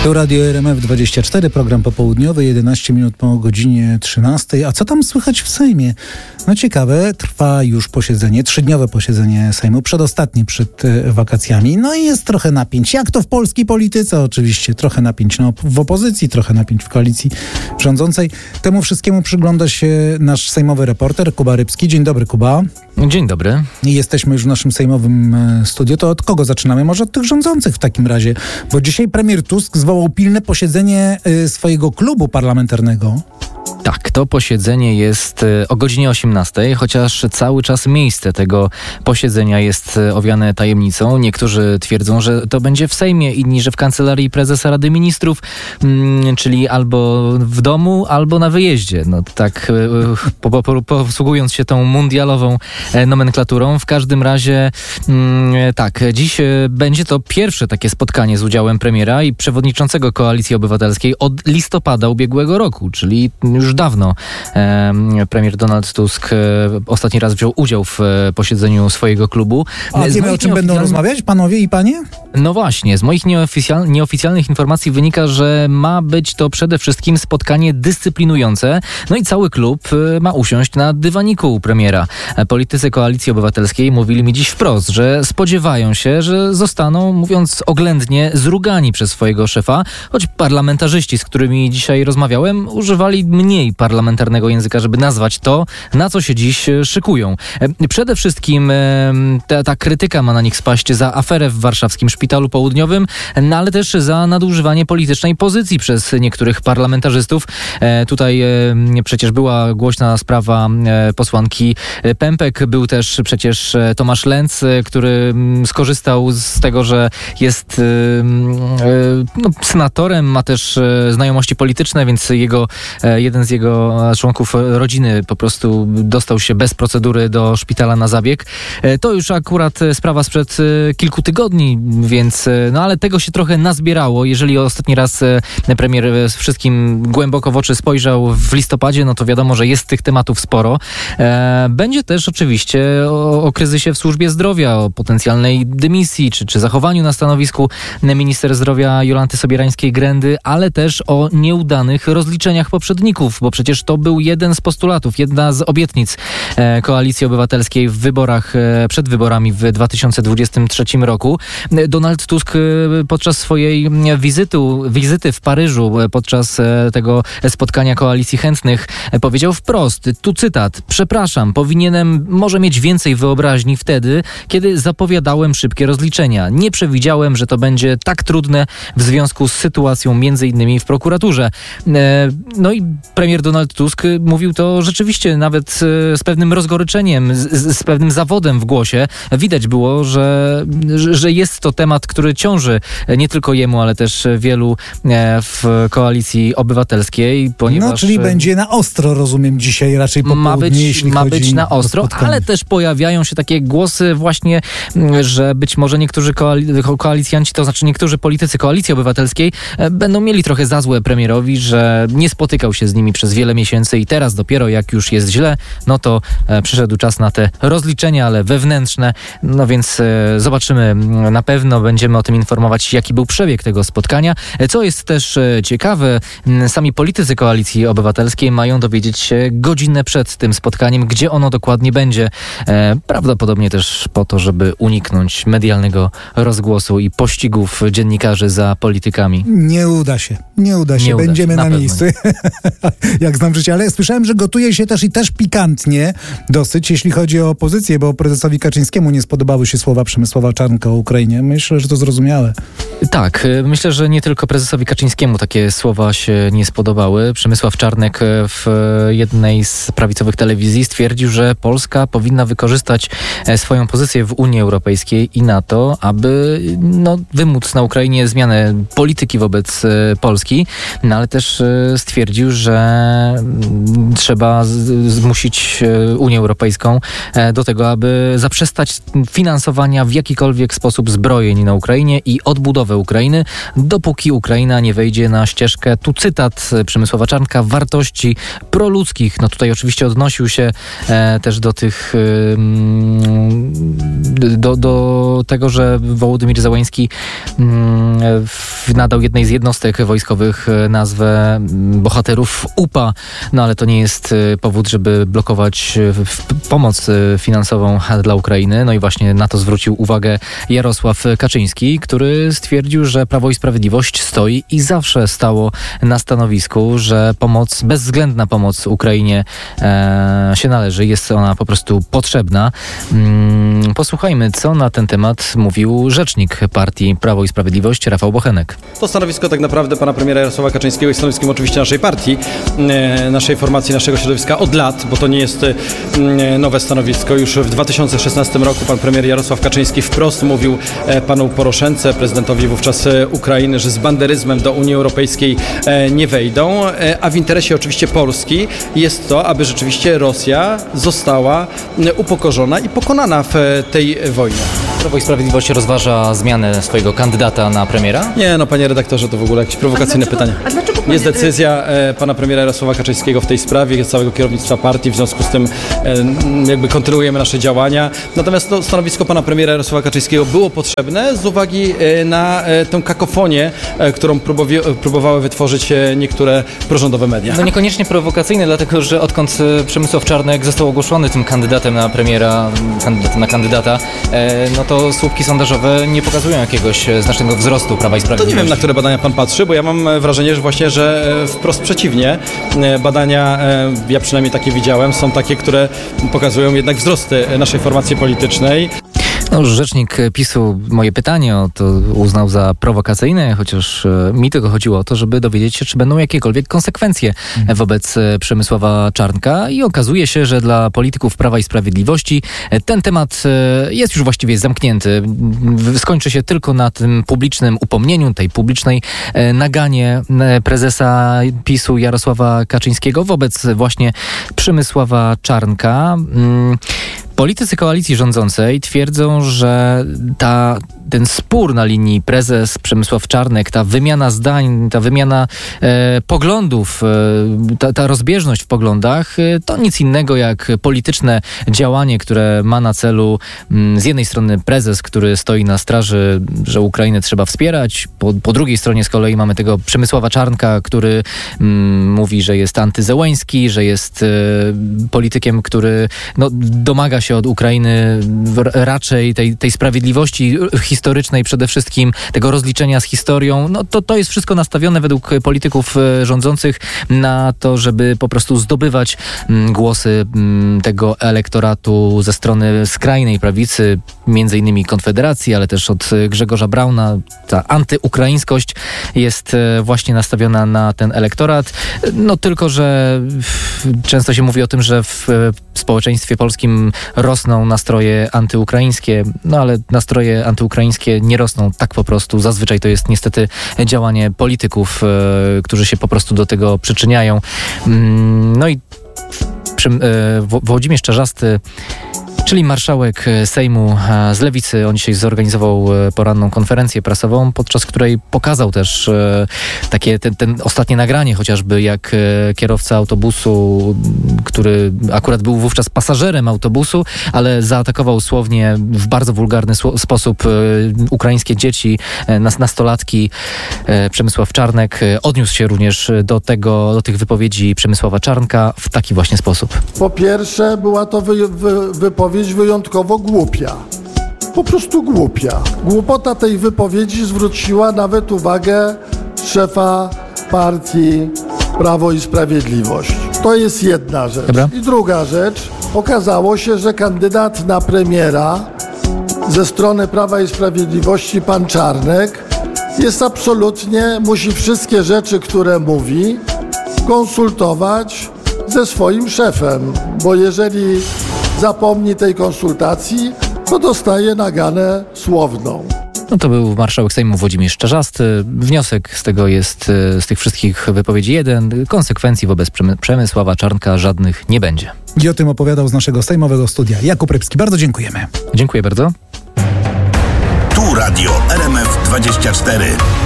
Tu Radio RMF24, program popołudniowy, 11 minut po godzinie 13. A co tam słychać w Sejmie? No ciekawe, trwa już posiedzenie, 3-dniowe posiedzenie Sejmu, przedostatnie przed wakacjami. No i jest trochę napięć. Jak to w polskiej polityce oczywiście. Trochę napięć w opozycji, trochę napięć w koalicji rządzącej. Temu wszystkiemu przygląda się nasz sejmowy reporter Kuba Rybski. Dzień dobry, Kuba. Dzień dobry. Jesteśmy już w naszym sejmowym studiu. To od kogo zaczynamy? Może od tych rządzących w takim razie. Bo dzisiaj premier Tusk zwołał pilne posiedzenie swojego klubu parlamentarnego. Tak, to posiedzenie jest o godzinie 18, chociaż cały czas miejsce tego posiedzenia jest owiane tajemnicą. Niektórzy twierdzą, że to będzie w Sejmie, inni, że w Kancelarii Prezesa Rady Ministrów, czyli albo w domu, albo na wyjeździe. No tak, posługując się tą mundialową nomenklaturą. W każdym razie tak, dziś będzie to pierwsze takie spotkanie z udziałem premiera i przewodniczącego Koalicji Obywatelskiej od listopada ubiegłego roku, czyli już dawno premier Donald Tusk ostatni raz wziął udział w posiedzeniu swojego klubu. A wiemy, o czym będą rozmawiać panowie i panie? No właśnie, z moich nieoficjalnych informacji wynika, że ma być to przede wszystkim spotkanie dyscyplinujące. No i cały klub ma usiąść na dywaniku u premiera. Politycy Koalicji Obywatelskiej mówili mi dziś wprost, że spodziewają się, że zostaną, mówiąc oględnie, zrugani przez swojego szefa, choć parlamentarzyści, z którymi dzisiaj rozmawiałem, używali mniej parlamentarnego języka, żeby nazwać to, na co się dziś szykują. Przede wszystkim ta krytyka ma na nich spaść za aferę w warszawskim Szpitalu Południowym, no ale też za nadużywanie politycznej pozycji przez niektórych parlamentarzystów. Tutaj przecież była głośna sprawa posłanki Pępek, był też przecież Tomasz Lenz, który skorzystał z tego, że jest senatorem, ma też znajomości polityczne, więc jeden z jego członków rodziny po prostu dostał się bez procedury do szpitala na zabieg. To już akurat sprawa sprzed kilku tygodni, więc ale tego się trochę nazbierało. Jeżeli ostatni raz premier wszystkim głęboko w oczy spojrzał w listopadzie, no to wiadomo, że jest tych tematów sporo. Będzie też oczywiście o kryzysie w służbie zdrowia, o potencjalnej dymisji, czy zachowaniu na stanowisku minister zdrowia Jolanty Sobierańskiej-Grendy, ale też o nieudanych rozliczeniach poprzedników, bo przecież to był jeden z postulatów, jedna z obietnic Koalicji Obywatelskiej w wyborach, przed wyborami w 2023 roku. Donald Tusk podczas swojej wizyty w Paryżu, podczas tego spotkania Koalicji Chętnych powiedział wprost, tu cytat: przepraszam, powinienem może mieć więcej wyobraźni wtedy, kiedy zapowiadałem szybkie rozliczenia. Nie przewidziałem, że to będzie tak trudne w związku z sytuacją między innymi w prokuraturze. No i premier Donald Tusk mówił to rzeczywiście nawet z pewnym rozgoryczeniem, z pewnym zawodem w głosie. Widać było, że jest to temat, który ciąży nie tylko jemu, ale też wielu w Koalicji Obywatelskiej, ponieważ... No, czyli będzie na ostro, rozumiem, dzisiaj raczej po południu, jeśli ma chodzi być na ostro, ale też pojawiają się takie głosy właśnie, że być może niektórzy koalicjanci, to znaczy niektórzy politycy Koalicji Obywatelskiej będą mieli trochę za złe premierowi, że nie spotykał się z nimi przez wiele miesięcy i teraz dopiero jak już jest źle, no to przyszedł czas na te rozliczenia, ale wewnętrzne. No więc zobaczymy, na pewno będziemy o tym informować, jaki był przebieg tego spotkania. Co jest też ciekawe, sami politycy Koalicji Obywatelskiej mają dowiedzieć się godzinę przed tym spotkaniem, gdzie ono dokładnie będzie. Prawdopodobnie też po to, żeby uniknąć medialnego rozgłosu i pościgów dziennikarzy za politykami. Nie uda się. Będziemy na miejscu. Jak znam życie, ale słyszałem, że gotuje się też pikantnie dosyć, jeśli chodzi o opozycję, bo prezesowi Kaczyńskiemu nie spodobały się słowa Przemysława Czarnka o Ukrainie. Myślę, że to zrozumiałe. Tak, myślę, że nie tylko prezesowi Kaczyńskiemu takie słowa się nie spodobały. Przemysław Czarnek w jednej z prawicowych telewizji stwierdził, że Polska powinna wykorzystać swoją pozycję w Unii Europejskiej i NATO, aby wymóc na Ukrainie zmianę polityki wobec Polski, ale też stwierdził, że trzeba zmusić Unię Europejską do tego, aby zaprzestać finansowania w jakikolwiek sposób zbrojeń na Ukrainie i odbudowę odbudowę Ukrainy, dopóki Ukraina nie wejdzie na ścieżkę, tu cytat Przemysława Czarnka, wartości proludzkich. No tutaj oczywiście odnosił się też do tych do tego, że Wołodymyr Zełenski nadał jednej z jednostek wojskowych nazwę bohaterów UPA, no ale to nie jest powód, żeby blokować pomoc finansową dla Ukrainy. No i właśnie na to zwrócił uwagę Jarosław Kaczyński, który stwierdził, że Prawo i Sprawiedliwość stoi i zawsze stało na stanowisku, że bezwzględna pomoc Ukrainie się należy. Jest ona po prostu potrzebna. Posłuchajmy, co na ten temat mówił rzecznik partii Prawo i Sprawiedliwość, Rafał Bochenek. To stanowisko tak naprawdę pana premiera Jarosława Kaczyńskiego jest stanowiskiem oczywiście naszej partii, naszej formacji, naszego środowiska od lat, bo to nie jest nowe stanowisko. Już w 2016 roku pan premier Jarosław Kaczyński wprost mówił panu Poroszence, prezydentowi wówczas Ukrainy, że z banderyzmem do Unii Europejskiej nie wejdą, a w interesie oczywiście Polski jest to, aby rzeczywiście Rosja została upokorzona i pokonana w tej wojnie. Prawo i Sprawiedliwość rozważa zmianę swojego kandydata na premiera? Nie, no panie redaktorze, to w ogóle jakieś prowokacyjne pytanie. Jest decyzja pana premiera Jarosława Kaczyńskiego w tej sprawie, całego kierownictwa partii, w związku z tym jakby kontynuujemy nasze działania. Natomiast to stanowisko pana premiera Jarosława Kaczyńskiego było potrzebne z uwagi na tę kakofonię, którą próbowały wytworzyć niektóre prorządowe media. No niekoniecznie prowokacyjne, dlatego że odkąd Przemysław Czarnek został ogłoszony tym kandydatem na premiera, na kandydata, no to słupki sondażowe nie pokazują jakiegoś znacznego wzrostu Prawa i Sprawiedliwości. To nie wiem, na które badania pan patrzy, bo ja mam wrażenie, że właśnie, że wprost przeciwnie. Badania, ja przynajmniej takie widziałem, są takie, które pokazują jednak wzrosty naszej formacji politycznej. No, rzecznik PiS-u moje pytanie to uznał za prowokacyjne, chociaż mi tylko chodziło o to, żeby dowiedzieć się, czy będą jakiekolwiek konsekwencje wobec Przemysława Czarnka i okazuje się, że dla polityków Prawa i Sprawiedliwości ten temat jest już właściwie zamknięty. Skończy się tylko na tym publicznym upomnieniu, tej publicznej naganie prezesa PiS-u Jarosława Kaczyńskiego wobec właśnie Przemysława Czarnka. Politycy koalicji rządzącej twierdzą, że ten spór na linii prezes Przemysław Czarnek, ta wymiana zdań, ta wymiana poglądów, ta rozbieżność w poglądach, to nic innego jak polityczne działanie, które ma na celu z jednej strony prezes, który stoi na straży, że Ukrainę trzeba wspierać, po drugiej stronie z kolei mamy tego Przemysława Czarnka, który mówi, że jest antyzełeński, że jest politykiem, który domaga się od Ukrainy raczej tej sprawiedliwości historycznej przede wszystkim, tego rozliczenia z historią. No to jest wszystko nastawione według polityków rządzących na to, żeby po prostu zdobywać głosy tego elektoratu ze strony skrajnej prawicy, między innymi Konfederacji, ale też od Grzegorza Brauna. Ta antyukraińskość jest właśnie nastawiona na ten elektorat. No tylko, że często się mówi o tym, że w społeczeństwie polskim rosną nastroje antyukraińskie, no ale nastroje antyukraińskie nie rosną tak po prostu. Zazwyczaj to jest niestety działanie polityków, którzy się po prostu do tego przyczyniają. No i Włodzimierz Czarzasty, czyli marszałek Sejmu z Lewicy, on dzisiaj zorganizował poranną konferencję prasową, podczas której pokazał też ten ostatnie nagranie, chociażby jak kierowca autobusu, który akurat był wówczas pasażerem autobusu, ale zaatakował słownie w bardzo wulgarny sposób ukraińskie dzieci, nastolatki. Przemysław Czarnek odniósł się również do tych wypowiedzi Przemysława Czarnka w taki właśnie sposób. Po pierwsze, była to wypowiedź wyjątkowo głupia. Po prostu głupia. Głupota tej wypowiedzi zwróciła nawet uwagę szefa partii Prawo i Sprawiedliwość. To jest jedna rzecz. Dobra. I druga rzecz. Okazało się, że kandydat na premiera ze strony Prawa i Sprawiedliwości, pan Czarnek, musi wszystkie rzeczy, które mówi, konsultować ze swoim szefem, bo jeżeli zapomni tej konsultacji, to dostaje naganę słowną. No to był marszałek Sejmu Włodzimierz Czarzasty. Wniosek z tego jest, z tych wszystkich wypowiedzi jeden. Konsekwencji wobec Przemysława Czarnka żadnych nie będzie. I o tym opowiadał z naszego sejmowego studia Jakub Rybski. Bardzo dziękujemy. Dziękuję bardzo. Tu Radio RMF 24.